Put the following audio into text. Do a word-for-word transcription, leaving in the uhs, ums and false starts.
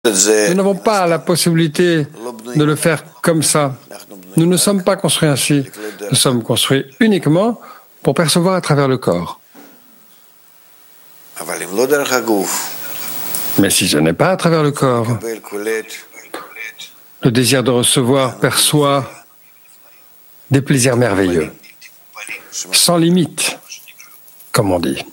Nous n'avons pas la possibilité de le faire comme ça. Nous ne sommes pas construits ainsi. Nous sommes construits uniquement pour percevoir à travers le corps. Mais si ce n'est pas à travers le corps, le désir de recevoir perçoit des plaisirs merveilleux, sans limite, comme on dit.